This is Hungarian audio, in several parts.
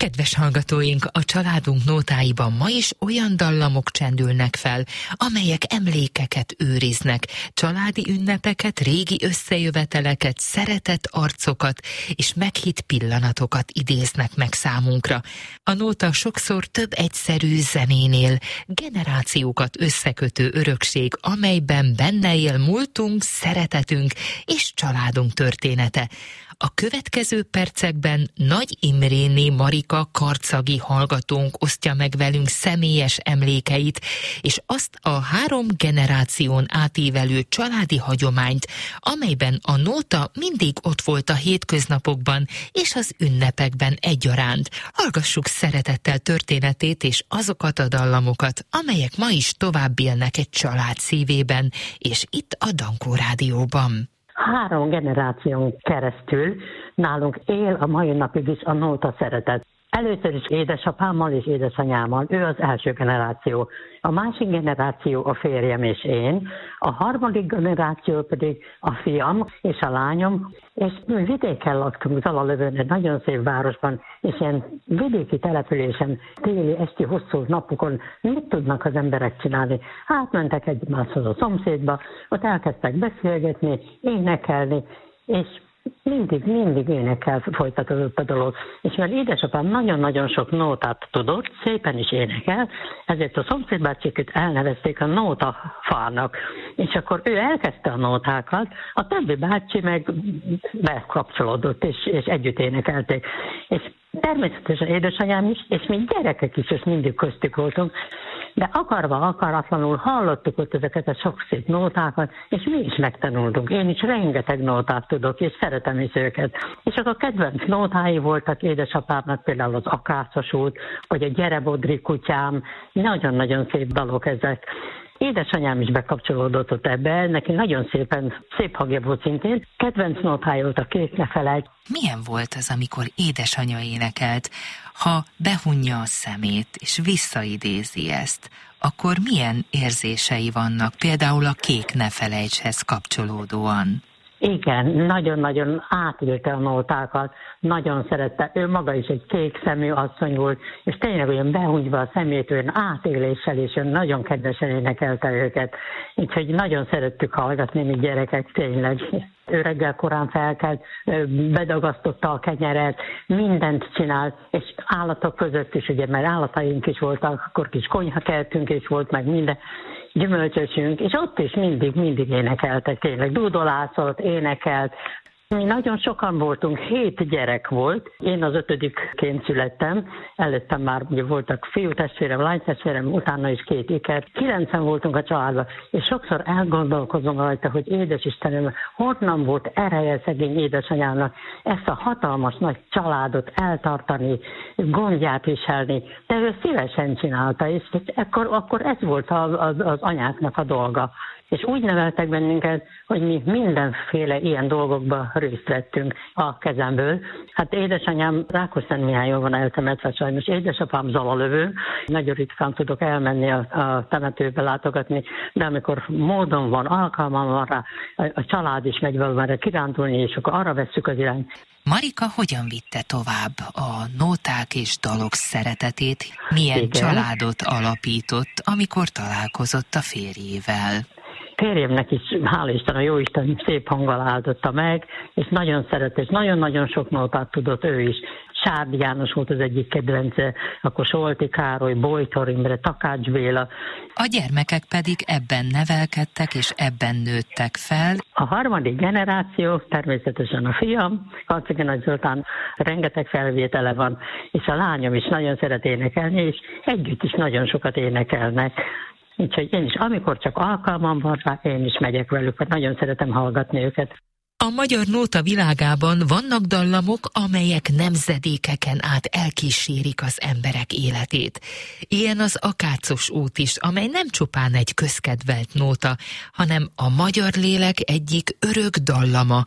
Kedves hallgatóink, a családunk nótáiban ma is olyan dallamok csendülnek fel, amelyek emlékeket őriznek, családi ünnepeket, régi összejöveteleket, szeretett arcokat és meghitt pillanatokat idéznek meg számunkra. A nóta sokszor több egyszerű zenénél generációkat összekötő örökség, amelyben benne él múltunk, szeretetünk és családunk története. A következő percekben Nagy Imréné Marika karcagi hallgatónk osztja meg velünk személyes emlékeit, és azt a 3 generáción átívelő családi hagyományt, amelyben a nóta mindig ott volt a hétköznapokban és az ünnepekben egyaránt. Hallgassuk szeretettel történetét és azokat a dallamokat, amelyek ma is tovább élnek egy család szívében, és itt a Dankó Rádióban. 3 generáción keresztül nálunk él a mai napig is a nóta szeretet. Először is édesapámmal és édesanyámmal, ő az első generáció. A másik generáció a férjem és én, a harmadik generáció pedig a fiam és a lányom, és mi vidéken laktunk Zalalövőn, egy nagyon szép városban, és ilyen vidéki településen, téli, esti hosszú napokon mit tudnak az emberek csinálni? Átmentek egymáshoz a szomszédba, ott elkezdtek beszélgetni, énekelni, és mindig énekkel folytatódott a dolog. És mert édesapám nagyon-nagyon sok nótát tudott, szépen is énekel, ezért a szomszédbácsikét elnevezték a nótafának. És akkor ő elkezdte a nótákat, a többi bácsi meg bekapcsolódott, és együtt énekelték. És természetesen édesanyám is, és mi gyerekek is, és mindig köztük voltunk, de akaratlanul hallottuk ott ezeket a sok szép nótákat, és mi is megtanultunk. Én is rengeteg nótát tudok, és szeretem is őket. És akkor a kedvenc nótái voltak édesapámnak, például az Akácos út, vagy a Gyere Bodri kutyám, nagyon-nagyon szép dalok ezek. Édesanyám is bekapcsolódott ott ebbe, neki nagyon szép hangja volt szintén. Kedvenc nótája volt a Kék ne felejts. Milyen volt az, amikor édesanyja énekelt? Ha behunja a szemét és visszaidézi ezt, akkor milyen érzései vannak, például a Kék ne felejtshez kapcsolódóan? Igen, nagyon-nagyon átélte a nótákat, nagyon szerette. Ő maga is egy kék szemű asszony volt, és tényleg olyan behúnyva a szemét, olyan átéléssel, és olyan nagyon kedvesen énekelte őket. Úgyhogy nagyon szerettük hallgatni, mi gyerekek, tényleg. Ő reggel korán felkelt, bedagasztotta a kenyeret, mindent csinált, és állatok között is, ugye, mert állataink is voltak, akkor kis konyhakertünk is volt, meg minden gyümölcsösünk, és ott is mindig énekeltek, tényleg dúdolászott, énekelt. Mi nagyon sokan voltunk, 7 gyerek volt. Én az 5-ként születtem, előttem már ugye voltak fiútestvérem, lánytestvérem, utána is 2 iker. 9-en voltunk a családban, és sokszor elgondolkozom rajta, hogy édes Istenem, honnan volt ereje szegény édesanyának ezt a hatalmas nagy családot eltartani, gondját viselni, de ő szívesen csinálta, és akkor ez volt az anyáknak a dolga. És úgy neveltek bennünket, hogy mi mindenféle ilyen dolgokba részt vettünk a kezemből. Hát édesanyám Rákosszentmihályon van eltemetve sajnos, édesapám Zalalövőn. Nagyon ritkán tudok elmenni a temetőbe látogatni, de amikor módon van, alkalmam van rá, a család is megy valamire kirándulni, és akkor arra vesszük az irányt. Marika hogyan vitte tovább a nóták és dalok szeretetét? Milyen Igen. családot alapított, amikor találkozott a férjével? Férjemnek is, hála Isten, a Jóisten szép hanggal áldotta meg, és nagyon szeret, és nagyon-nagyon sok nótát tudott ő is. Sárdi János volt az egyik kedvence, akkor Solti Károly, Bojtor Imre, Takács Béla. A gyermekek pedig ebben nevelkedtek, és ebben nőttek fel. A harmadik generáció, természetesen a fiam, Karcagi Nagy Zoltán, rengeteg felvétele van, és a lányom is nagyon szeret énekelni, és együtt is nagyon sokat énekelnek. Úgyhogy én is, amikor csak alkalmam van rá, én is megyek velük, mert nagyon szeretem hallgatni őket. A magyar nóta világában vannak dallamok, amelyek nemzedékeken át elkísérik az emberek életét. Ilyen az Akácos út is, amely nem csupán egy közkedvelt nóta, hanem a magyar lélek egyik örök dallama.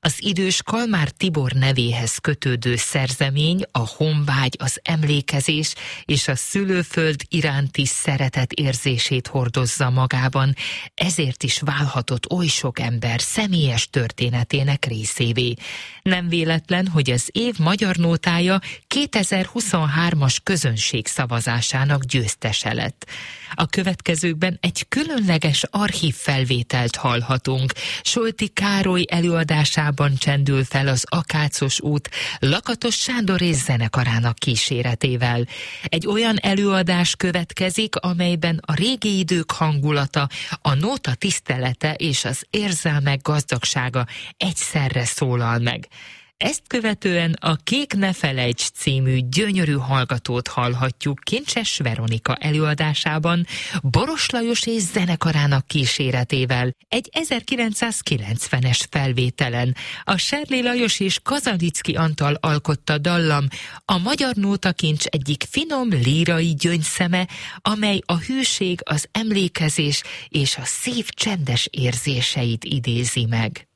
Az idős Kalmár Tibor nevéhez kötődő szerzemény a honvágy, az emlékezés és a szülőföld iránti szeretet érzését hordozza magában, ezért is válhatott oly sok ember személyes történetének részévé. Nem véletlen, hogy az év magyar nótája 2023-as közönség szavazásának győztese lett. A következőkben egy különleges archívfelvételt hallhatunk. Solti Károly előadásában csendül fel az Akácos út Lakatos Sándor és zenekarának kíséretével. Egy olyan előadás következik, amelyben a régi idők hangulata, a nóta tisztelete és az érzelmek gazdagsága egyszerre szólal meg. Ezt követően a Kék ne felejts című gyönyörű hallgatót hallhatjuk Kincses Veronika előadásában, Boros Lajos és zenekarának kíséretével, egy 1990-es felvételen. A Serlé Lajos és Kazalicki Antal alkotta dallam a magyar nótakincs egyik finom lírai gyöngyszeme, amely a hűség, az emlékezés és a szív csendes érzéseit idézi meg.